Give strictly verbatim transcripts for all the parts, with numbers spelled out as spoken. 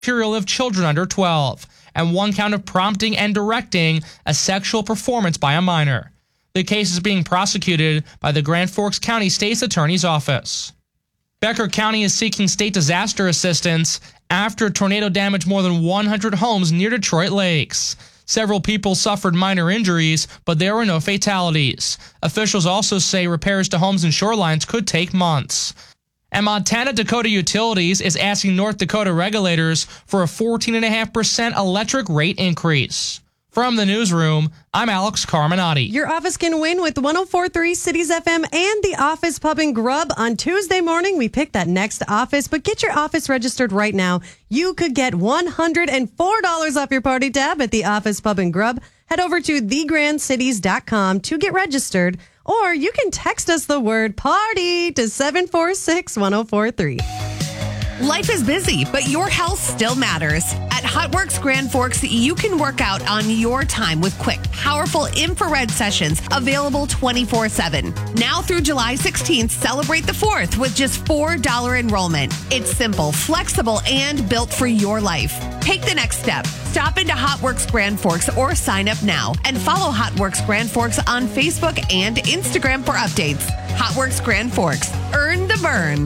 material of children under twelve, and one count of prompting and directing a sexual performance by a minor. The case is being prosecuted by the Grand Forks County State's Attorney's Office. Becker County is seeking state disaster assistance after a tornado damaged more than one hundred homes near Detroit Lakes. Several people suffered minor injuries, but there were no fatalities. Officials also say repairs to homes and shorelines could take months. And Montana Dakota Utilities is asking North Dakota regulators for a fourteen point five percent electric rate increase. From the newsroom, I'm Alex Carminati. Your office can win with one oh four point three Cities F M and the Office Pub and Grub. On Tuesday morning, we pick that next office, but get your office registered right now. You could get one hundred four dollars off your party tab at the Office Pub and Grub. Head over to the grand cities dot com to get registered, or you can text us the word party to seven four six, one oh four three. Life is busy, but your health still matters. At HotWorks Grand Forks, you can work out on your time with quick, powerful infrared sessions available twenty-four seven. Now through July sixteenth, celebrate the fourth with just four dollars enrollment. It's simple, flexible, and built for your life. Take the next step. Stop into HotWorks Grand Forks or sign up now and follow HotWorks Grand Forks on Facebook and Instagram for updates. HotWorks Grand Forks. Earn the burn.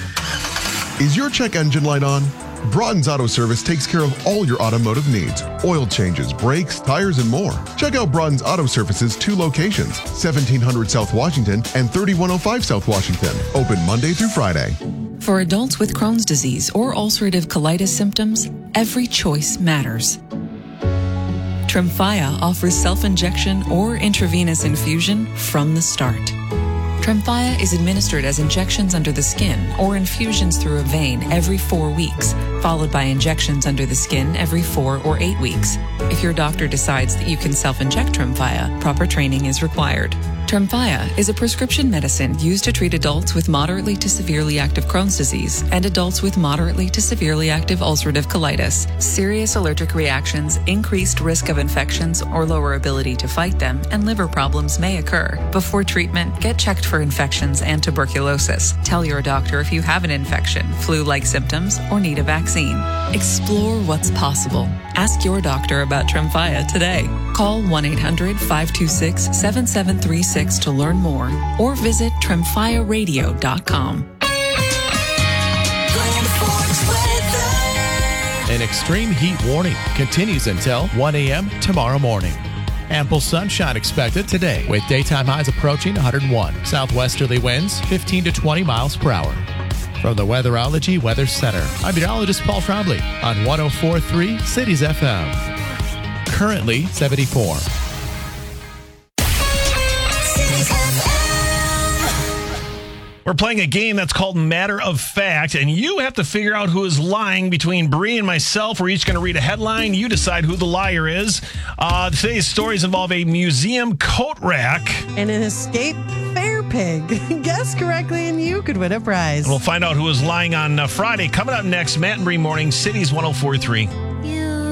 Is your check engine light on? Broughton's Auto Service takes care of all your automotive needs. Oil changes, brakes, tires, and more. Check out Broughton's Auto Service's two locations, seventeen hundred South Washington and thirty-one oh five South Washington. Open Monday through Friday. For adults with Crohn's disease or ulcerative colitis symptoms, every choice matters. Tremfya offers self-injection or intravenous infusion from the start. Tremfya is administered as injections under the skin or infusions through a vein every four weeks, followed by injections under the skin every four or eight weeks. If your doctor decides that you can self-inject Tremfya, proper training is required. Tremfya is a prescription medicine used to treat adults with moderately to severely active Crohn's disease and adults with moderately to severely active ulcerative colitis. Serious allergic reactions, increased risk of infections or lower ability to fight them, and liver problems may occur. Before treatment, get checked for infections and tuberculosis. Tell your doctor if you have an infection, flu-like symptoms, or need a vaccine. Explore what's possible. Ask your doctor about Tremfya today. Call one eight hundred, five two six, seven seven three six to learn more or visit tremfya radio dot com. An extreme heat warning continues until one a.m. tomorrow morning. Ample sunshine expected today with daytime highs approaching one hundred one. Southwesterly winds fifteen to twenty miles per hour. From the Weatherology Weather Center, I'm meteorologist Paul Trombley on one oh four point three Cities F M. Currently seventy-four. We're playing a game that's called Matter of Fact, and you have to figure out who is lying between Bree and myself. We're each going to read a headline. You decide who the liar is. Uh, today's stories involve a museum coat rack. And an escape fair pig. Guess correctly, and you could win a prize. We'll find out who is lying on uh, Friday. Coming up next, Matt and Bree Morning, Cities one oh four point three.